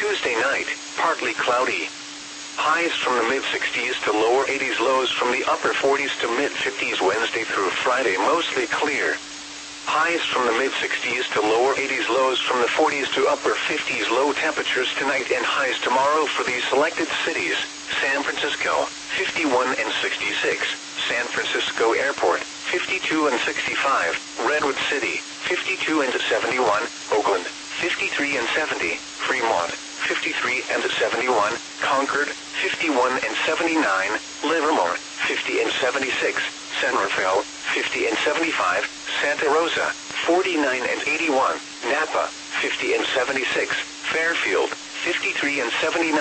Tuesday night, partly cloudy. Highs from the mid-60s to lower 80s, lows from the upper 40s to mid-50s Wednesday through Friday, mostly clear. Highs from the mid-60s to lower 80s, lows from the 40s to upper 50s, low temperatures tonight and highs tomorrow for these selected cities: San Francisco, 51 and 66, San Francisco Airport, 52 and 65, Redwood City, 52 and 71, Oakland, 53 and 70, Fremont, 53 and 71, Concord, 51 and 79, Livermore, 50 and 76, San Rafael, 50 and 75, Santa Rosa, 49 and 81, Napa, 50 and 76, Fairfield, 53 and 79.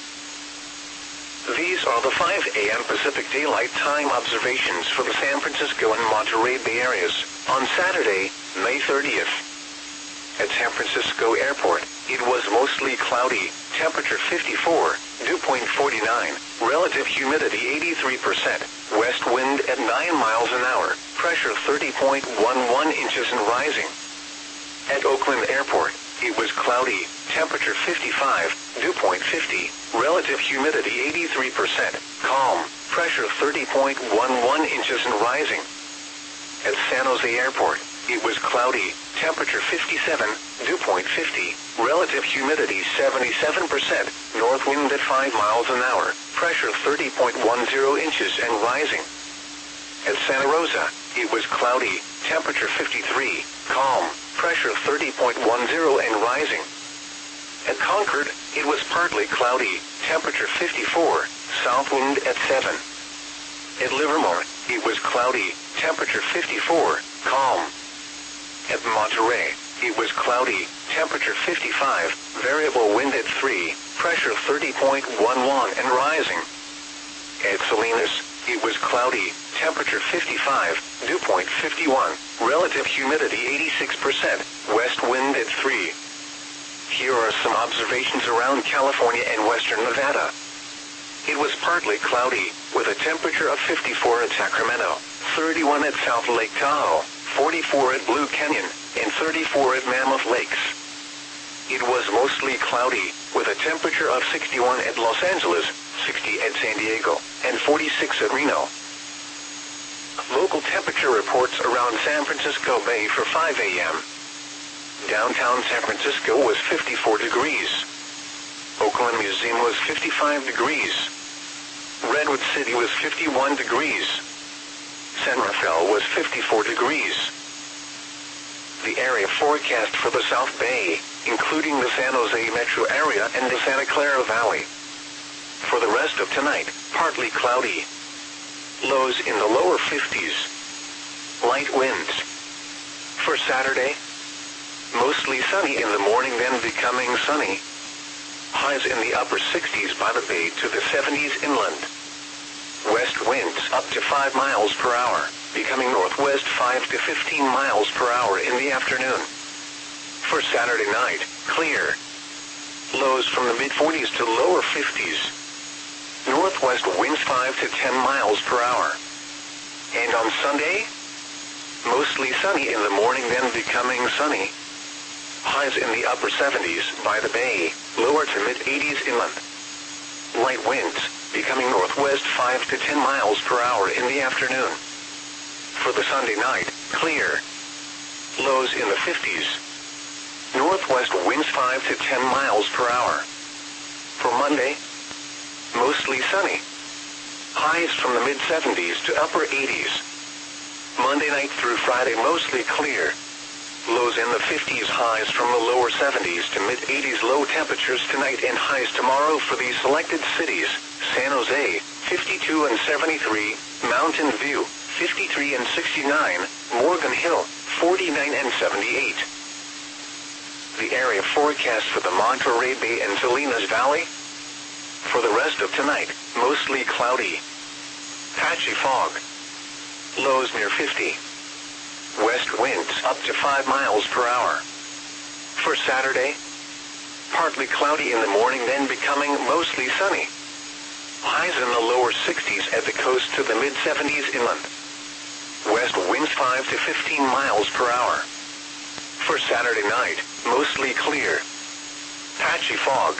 These are the 5 a.m. Pacific Daylight Time observations for the San Francisco and Monterey Bay areas on Saturday, May 30th. At San Francisco Airport, it was mostly cloudy, temperature 54, dew point 49, relative humidity 83%, west wind at 9 miles an hour, pressure 30.11 inches and rising. At Oakland Airport, it was cloudy, temperature 55, dew point 50, relative humidity 83%, calm, pressure 30.11 inches and rising. At San Jose Airport, it was cloudy, temperature 57, dew point 50, relative humidity 77%, north wind at 5 miles an hour, pressure 30.10 inches and rising. At Santa Rosa, it was cloudy, temperature 53, calm, pressure 30.10 and rising. At Concord, it was partly cloudy, temperature 54, south wind at 7. At Livermore, it was cloudy, temperature 54, calm. At Monterey, it was cloudy, temperature 55, variable wind at 3, pressure 30.11 and rising. At Salinas, it was cloudy, temperature 55, dew point 51, relative humidity 86%, west wind at 3. Here are some observations around California and western Nevada. It was partly cloudy, with a temperature of 54 at Sacramento, 31 at South Lake Tahoe, 44 at Blue Canyon, and 34 at Mammoth Lakes. It was mostly cloudy, with a temperature of 61 at Los Angeles, 60 at San Diego, and 46 at Reno. Local temperature reports around San Francisco Bay for 5 a.m. Downtown San Francisco was 54 degrees. Oakland Museum was 55 degrees. Redwood City was 51 degrees. San Rafael was 54 degrees. The area forecast for the South Bay, including the San Jose metro area and the Santa Clara Valley. For the rest of tonight, partly cloudy. Lows in the lower 50s. Light winds. For Saturday, mostly sunny in the morning, then becoming sunny. Highs in the upper 60s by the bay to the 70s inland. West winds up to 5 miles per hour, becoming northwest 5 to 15 miles per hour in the afternoon. For Saturday night, clear. Lows from the mid-40s to lower 50s. Northwest winds 5 to 10 miles per hour. And on Sunday, mostly sunny in the morning, then becoming sunny. Highs in the upper 70s by the bay, lower to mid-80s inland. Light winds, becoming northwest 5 to 10 miles per hour in the afternoon. For the Sunday night, clear. Lows in the 50s. Northwest winds 5 to 10 miles per hour. For Monday, mostly sunny. Highs from the mid-70s to upper 80s. Monday night through Friday, mostly clear. Lows in the 50s, highs from the lower 70s to mid-80s, low temperatures tonight and highs tomorrow for these selected cities: San Jose, 52 and 73, Mountain View, 53 and 69, Morgan Hill, 49 and 78. The area forecast for the Monterey Bay and Salinas Valley. For the rest of tonight, mostly cloudy. Patchy fog. Lows near 50. West winds up to 5 miles per hour. For Saturday, partly cloudy in the morning, then becoming mostly sunny. Highs in the lower 60s at the coast to the mid-70s inland. West winds 5 to 15 miles per hour. For Saturday night, mostly clear. Patchy fog.